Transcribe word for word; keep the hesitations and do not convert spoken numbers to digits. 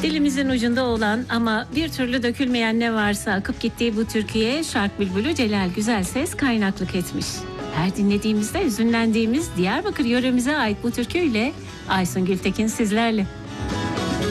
Dilimizin ucunda olan ama bir türlü dökülmeyen ne varsa akıp gittiği bu türküye şark bülbülü Celal Güzelses kaynaklık etmiş. Her dinlediğimizde hüzünlendiğimiz Diyarbakır yöremize ait bu türküyle Aysun Gültekin sizlerle.